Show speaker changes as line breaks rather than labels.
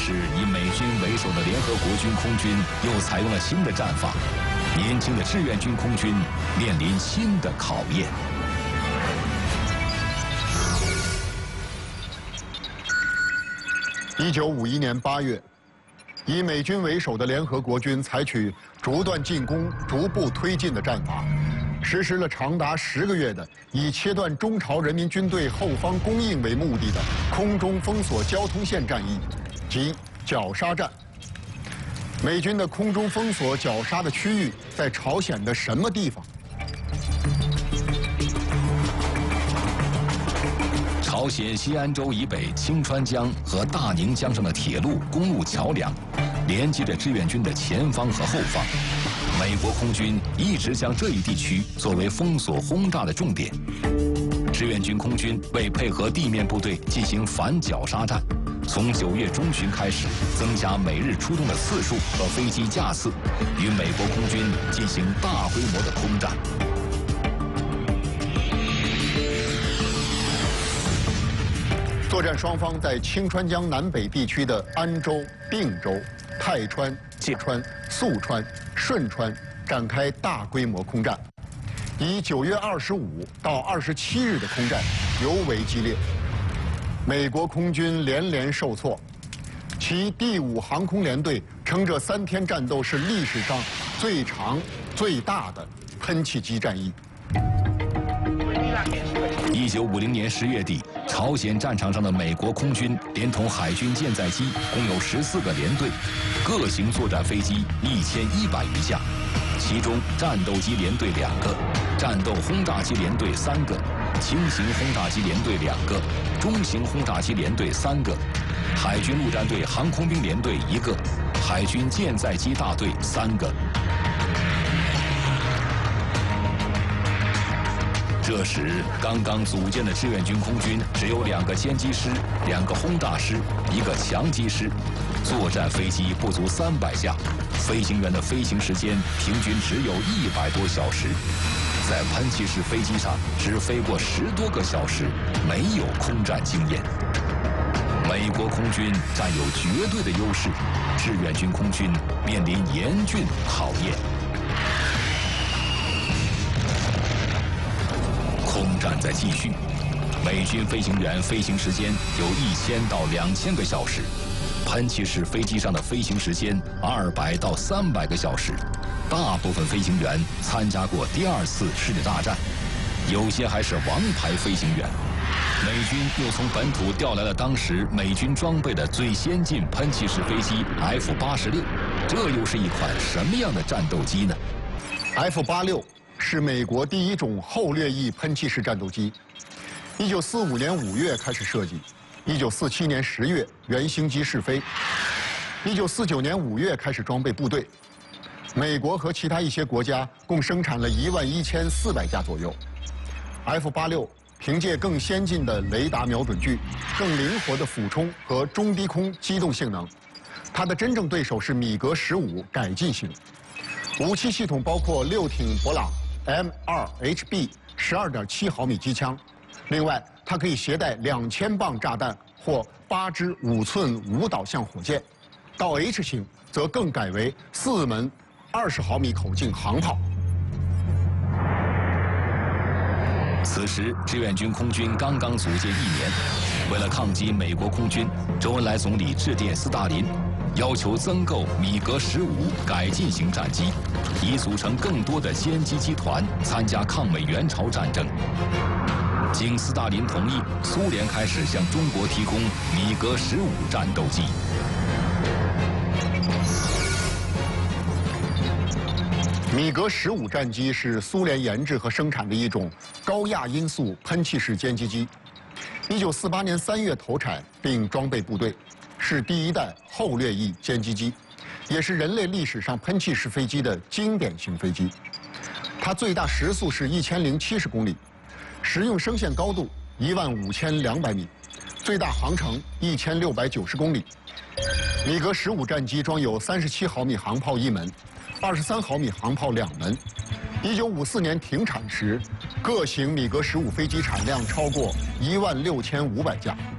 时，以美军为首的联合国军空军又采用了新的战法，年轻的志愿军空军面临新的考验。
1951年8月，以美军为首的联合国军采取逐段进攻、逐步推进的战法，实施了长达10个月的以切断中朝人民军队后方供应为目的的空中封锁交通线战役，即绞杀战。美军的空中封锁绞杀的区域在朝鲜的什么地方？
朝鲜西安州以北清川江和大宁江上的铁路、公路桥梁，连接着志愿军的前方和后方。美国空军一直将这一地区作为封锁轰炸的重点。志愿军空军为配合地面部队进行反绞杀战，从9月中旬开始，增加每日出动的次数和飞机架次，与美国空军进行大规模的空战。
作战双方在清川江南北地区的安州、定州、泰川、芥川、宿川、顺川展开大规模空战，以9月25到27日的空战尤为激烈。美国空军连连受挫，其第5航空联队称这3天战斗是历史上最长、最大的喷气机战役。
1950年10月底，朝鲜战场上的美国空军连同海军舰载机共有14个联队，各型作战飞机1100余架，其中战斗机联队2个，战斗轰炸机联队3个，轻型轰炸机联队2个，中型轰炸机联队3个，海军陆战队航空兵联队1个，海军舰载机大队3个。这时，刚刚组建的志愿军空军只有2个歼击师、2个轰炸师、1个强击师，作战飞机不足300架，飞行员的飞行时间平均只有100多小时，在喷气式飞机上只飞过10多个小时，没有空战经验。美国空军占有绝对的优势，志愿军空军面临严峻考验。空战在继续，美军飞行员飞行时间有1000到2000个小时，喷气式飞机上的飞行时间200到300个小时。大部分飞行员参加过第2次世界大战，有些还是王牌飞行员。美军又从本土调来了当时美军装备的最先进喷气式飞机 F-86，这又是一款什么样的战斗机呢？
F-86是美国第1种后掠翼喷气式战斗机，1945年5月开始设计，1947年10月原型机试飞，1949年5月开始装备部队。美国和其他一些国家共生产了11400架左右。F-86凭借更先进的雷达瞄准具、更灵活的俯冲和中低空机动性能，它的真正对手是米格15改进型。武器系统包括6挺勃朗 M2HB 12.7毫米机枪，另外它可以携带2000磅炸弹或8支5寸无导向火箭。到 H 型则更改为4门20毫米口径航炮。
此时，志愿军空军刚刚组建1年，为了抗击美国空军，周恩来总理致电斯大林，要求增购米格15改进型战机，以组成更多的歼击机团参加抗美援朝战争。经斯大林同意，苏联开始向中国提供米格15战斗机。
米格15战机是苏联研制和生产的一种高亚音速喷气式歼击机，1948年3月投产并装备部队，是第1代后掠翼歼击机，也是人类历史上喷气式飞机的经典型飞机。它最大时速是1070公里，实用升限高度15200米，最大航程1690公里。米格15战机装有37毫米航炮1门。23毫米航炮2门。1954年停产时，各型米格15飞机产量超过16500架。